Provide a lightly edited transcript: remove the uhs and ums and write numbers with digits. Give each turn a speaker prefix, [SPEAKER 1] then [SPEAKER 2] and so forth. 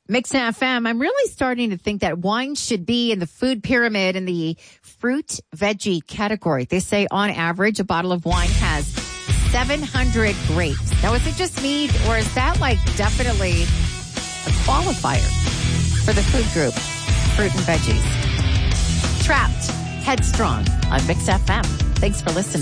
[SPEAKER 1] Mix FM. I'm really starting to think that wine should be in the food pyramid in the fruit veggie category. They say on average, a bottle of wine has 700 grapes. Now, is it just me, or is that like definitely a qualifier for the food group, fruit and veggies? Trapped, Headstrong on Mix FM. Thanks for listening.